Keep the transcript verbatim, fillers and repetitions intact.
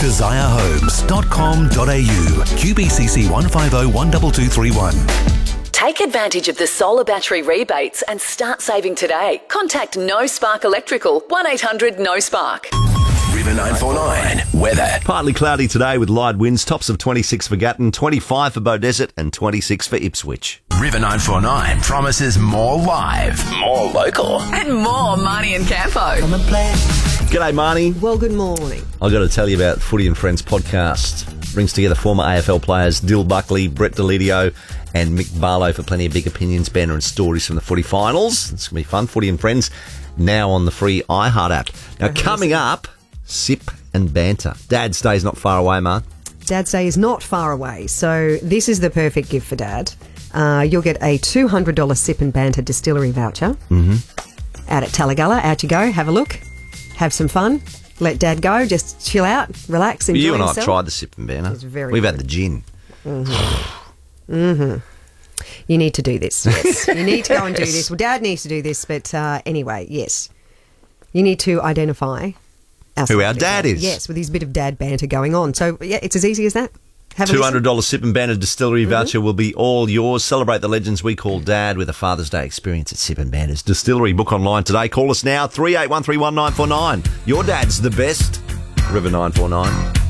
desire homes dot com dot a u. Q B C C one five zero one two two three one. Take advantage of the solar battery rebates and start saving today. Contact No Spark Electrical, one eight hundred no spark. River nine four nine weather. Partly cloudy today with light winds, tops of twenty-six for Gatton, twenty-five for Beaudesert and twenty-six for Ipswich. River nine four nine promises more live, more local. And more Marnie and Campo. G'day, Marnie. Well, good morning. I've got to tell you about Footy and Friends podcast. Brings together former A F L players Dill Buckley, Brett Delidio and Mick Barlow for plenty of big opinions, banter and stories from the footy finals. It's going to be fun. Footy and Friends now on the free iHeart app. Now, Oh, coming up, Sip and Banter. Dad's Day's not far away, Mark. Dad's Day is not far away, so this is the perfect gift for Dad. Uh, you'll get a two hundred dollars Sip and Banter distillery voucher. Mm-hmm. Out at Talagalla. Out you go. Have a look. Have some fun. Let Dad go. Just chill out, relax, enjoy You and I yourself. have tried the Sip and Banter. It's very We've good. had the gin. Mm-hmm. Mm-hmm. You need to do this, yes. You need to go and do this. Well, Dad needs to do this, but uh, anyway, yes. You need to identify our Who our celebrity dad is. Yes, with his bit of dad banter going on. So, yeah, it's as easy as that. Have a two listen. hundred dollars Sip and Banter distillery voucher will be all yours. Celebrate the legends we call Dad with a Father's Day experience at Sip and Banter's distillery. Book online today. Call us now, three eight one three one nine four nine. Your dad's the best. River nine four nine.